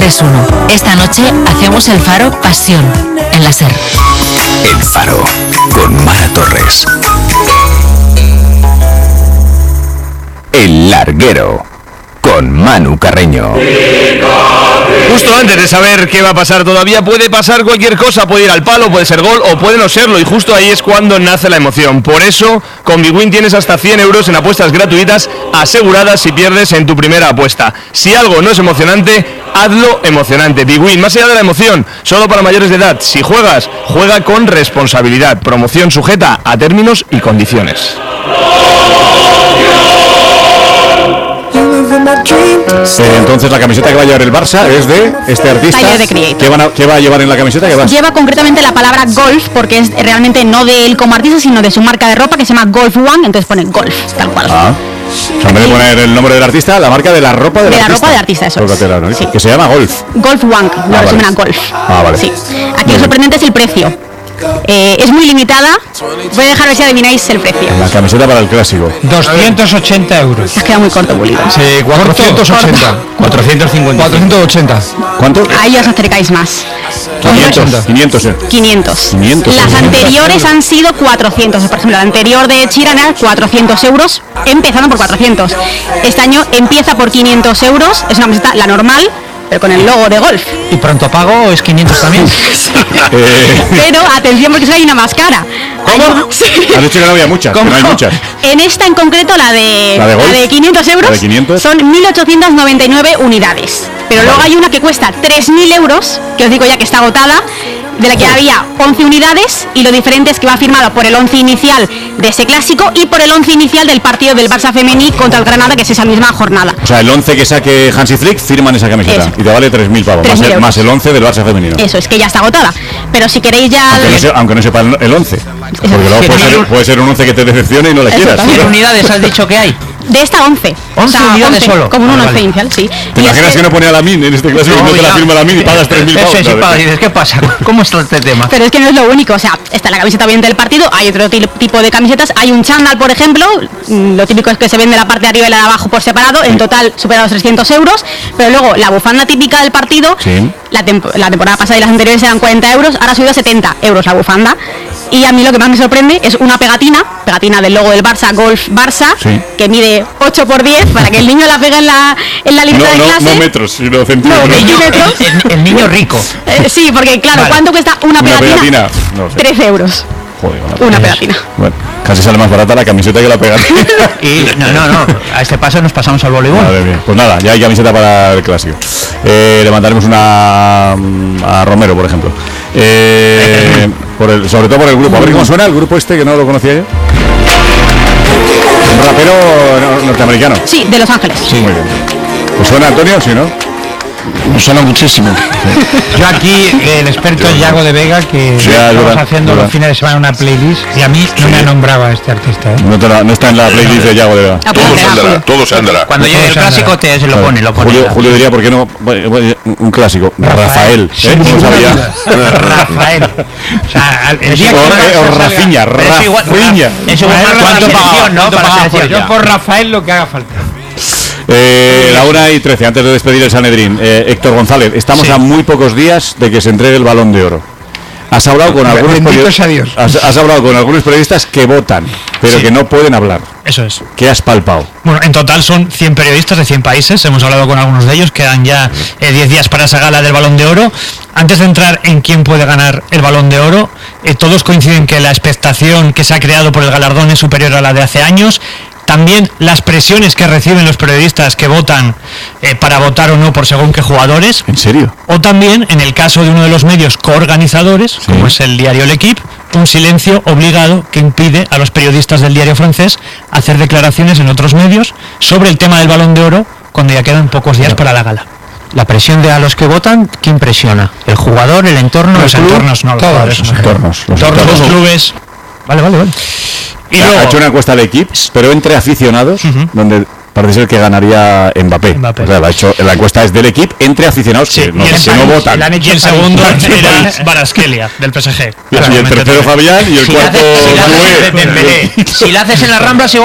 131. Esta noche hacemos el Faro Pasión, en la SER. El Faro, con Mara Torres. El Larguero, con Manu Carreño. Justo antes de saber qué va a pasar, todavía puede pasar cualquier cosa, puede ir al palo, puede ser gol o puede no serlo, y justo ahí es cuando nace la emoción. Por eso, con BWIN tienes hasta 100 euros en apuestas gratuitas aseguradas si pierdes en tu primera apuesta. Si algo no es emocionante, hazlo emocionante. BWIN, más allá de la emoción, solo para mayores de edad. Si juegas, juega con responsabilidad. Promoción sujeta a términos y condiciones. Entonces la camiseta que va a llevar el Barça es de este artista. Tyler, The Creator. ¿Qué va a llevar en la camiseta? Lleva concretamente la palabra golf, porque es realmente no de él como artista, sino de su marca de ropa que se llama Golf One, entonces pone golf, tal cual. O sea, en vez de poner el nombre del artista, la marca de la ropa del artista. De la ropa del artista, eso es. ¿No? Sí. Que se llama Golf. Golf One, lo resumen a golf. Vale. Sí. Aquí lo sorprendente es el precio. Es muy limitada. Voy a dejar ver si adivináis el precio. La camiseta para el clásico. 280 euros. Se ha quedado muy corto, Pulido. Sí, 480. 450. 480. ¿Cuánto? Ahí os acercáis más. 500. Las anteriores han sido 400. Por ejemplo, la anterior de Chiran era 400 euros, empezando por 400. Este año empieza por 500 euros. Es una camiseta, la normal, pero con el logo de golf. ¿Y pronto pago es 500 también? Pero atención, porque hay una más cara. ¿Cómo? Sí. Has dicho que no había muchas, que no hay muchas. En esta en concreto, la de 500 euros, ¿La de 500? son 1.899 unidades. Pero luego hay una que cuesta 3.000 euros, que os digo ya que está agotada, de la que había 11 unidades, y lo diferente es que va firmado por el 11 inicial de ese clásico y por el 11 inicial del partido del Barça femení contra el Granada, que es esa misma jornada. O sea, el 11 que saque Hansi Flick firman esa camiseta. Eso. Y te vale 3.000 pavos, más el 11 del Barça femenino. Eso, es que ya está agotada. Pero si queréis ya... Aunque no sepa el 11. Porque luego puede ser un 11 que te decepcione y no le quieras. ¿Cuántas unidades has dicho que hay? De esta 11. 11 unidades solo. Como un 11 inicial, sí. ¿Te imaginas que no pone a la MIN en este clásico y no te la firma la MIN y pagas 3.000 pavos? Eso sí, pagas y dices, ¿qué pasa? ¿Cómo está este tema? Pero es que no es lo único, o sea, está la camiseta bien del partido, hay otro tipo de camisetas, hay un chándal, por ejemplo, lo típico es que se vende la parte de arriba y la de abajo por separado, en total supera los 300 euros, pero luego la bufanda típica del partido, sí. la temporada pasada y las anteriores eran 40 euros, ahora ha subido a 70 euros la bufanda, y a mí lo que más me sorprende es una pegatina del logo del Barça, Golf Barça, sí, que mide 8×10, para que el niño la pegue en la libreta de clase. No metros, sino centímetros. No, centímetros. El niño rico. Sí, porque claro, vale. ¿Cuánto cuesta una pegatina? No sé. 13 euros. Joder, una pegatina. Bueno, casi sale más barata la camiseta que la pegatina. Y no, a este paso nos pasamos al voleibol. Madre mía. Pues nada, ya hay camiseta para el clásico. Le mandaremos una a Romero, por ejemplo. Sobre todo por el grupo. A ver cómo suena el grupo este, que no lo conocía yo. Un rapero norteamericano. Sí, de Los Ángeles. Sí, muy bien. ¿Pues suena, Antonio? Sí, ¿no? Me suena muchísimo. Sí. Yo aquí, el experto Yago de Vega, que estamos haciendo los fines de semana una playlist, y a mí no me nombraba este artista. No está en la playlist de Yago de Vega. Todo se andará. Cuando llegue el clásico te se lo pone. Julio diría, ¿por qué no? Un clásico. Rafael. No sabía. Rafael. O sea, el día que Rafiña. Es igual cuánto pagó, ¿no? Para la selección. Yo por Rafael lo que haga falta. La 1:13, antes de despedir el Sanedrín, Héctor González, estamos a muy pocos días de que se entregue el Balón de Oro. Has hablado con algunos periodistas que votan, pero que no pueden hablar. Eso es. ¿Qué has palpado? Bueno, en total son 100 periodistas de 100 países, hemos hablado con algunos de ellos, quedan ya 10 días para esa gala del Balón de Oro. Antes de entrar en quién puede ganar el Balón de Oro, todos coinciden que la expectación que se ha creado por el galardón es superior a la de hace años. También las presiones que reciben los periodistas que votan para votar o no por según qué jugadores. ¿En serio? O también, en el caso de uno de los medios coorganizadores, sí, como es el diario L'Équipe, un silencio obligado que impide a los periodistas del diario francés hacer declaraciones en otros medios sobre el tema del Balón de Oro cuando ya quedan pocos días para la gala. La presión de a los que votan, ¿quién presiona? ¿El jugador, el entorno? Los entornos, no, los entornos. Los clubes. Vale. Y luego, ha hecho una encuesta al equipo, pero entre aficionados, donde parece ser que ganaría Mbappé. O sea, la encuesta es del equipo entre aficionados, sí, que no votan. Y el segundo era Kvaratskhelia, del PSG. Y el tercero Fabián y el cuarto Si la haces en las Ramblas igual